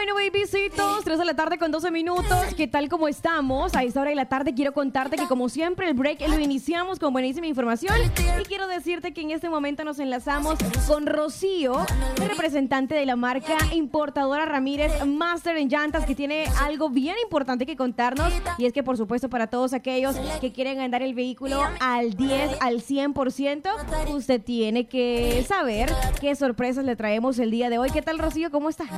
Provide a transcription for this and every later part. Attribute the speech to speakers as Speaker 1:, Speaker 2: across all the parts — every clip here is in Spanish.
Speaker 1: Bueno, babycitos, 3 de la tarde con 12 minutos. ¿Qué tal? ¿Cómo estamos? A esta hora de la tarde quiero contarte que, como siempre, el break lo iniciamos con buenísima información. Y quiero decirte que en este momento nos enlazamos con Rocío, representante de la marca importadora Ramírez Master en Llantas, que tiene algo bien importante que contarnos. Y es que, por supuesto, para todos aquellos que quieren andar el vehículo al 10, al 100%, usted tiene que saber qué sorpresas le traemos el día de hoy. ¿Qué tal, Rocío? ¿Cómo estás?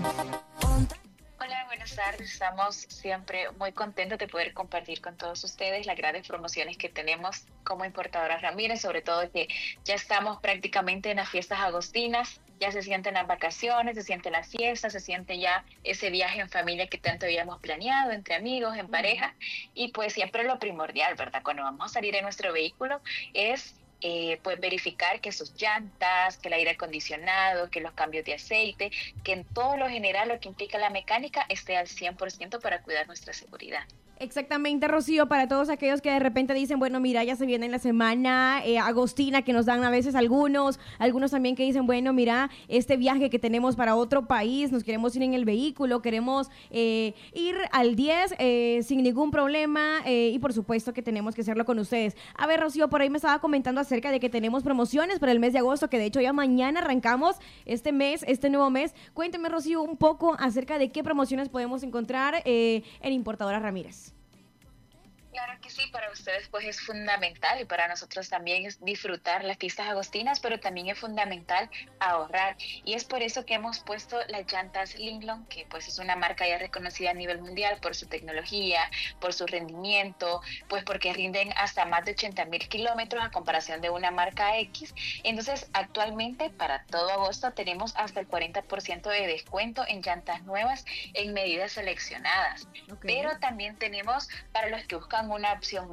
Speaker 2: Hola, buenas tardes. Estamos siempre muy contentos de poder compartir con todos ustedes las grandes promociones que tenemos como importadora Ramírez, sobre todo que ya estamos prácticamente en las fiestas agostinas, ya se sienten las vacaciones, se sienten las fiestas, se siente ya ese viaje en familia que tanto habíamos planeado, entre amigos, en pareja, y pues siempre lo primordial, ¿verdad? Cuando vamos a salir en nuestro vehículo es pues verificar que sus llantas, que el aire acondicionado, que los cambios de aceite, que en todo lo general lo que implica la mecánica esté al 100% para cuidar nuestra seguridad.
Speaker 1: Exactamente, Rocío, para todos aquellos que de repente dicen, bueno, mira, ya se viene en la semana agostina, que nos dan a veces algunos también que dicen, bueno, mira, este viaje que tenemos para otro país, nos queremos ir en el vehículo, queremos ir al 10 sin ningún problema y por supuesto que tenemos que hacerlo con ustedes. A ver, Rocío, por ahí me estaba comentando acerca de que tenemos promociones para el mes de agosto, que de hecho ya mañana arrancamos este nuevo mes. Cuénteme, Rocío, un poco acerca de qué promociones podemos encontrar en Importadora Ramírez.
Speaker 2: Claro que sí, para ustedes pues es fundamental y para nosotros también es disfrutar las fiestas agostinas, pero también es fundamental ahorrar, y es por eso que hemos puesto las llantas Lincoln, que pues es una marca ya reconocida a nivel mundial por su tecnología, por su rendimiento, pues porque rinden hasta más de 80,000 kilómetros a comparación de una marca X. Entonces actualmente para todo agosto tenemos hasta el 40% de descuento en llantas nuevas en medidas seleccionadas, pero también tenemos para los que buscan una opción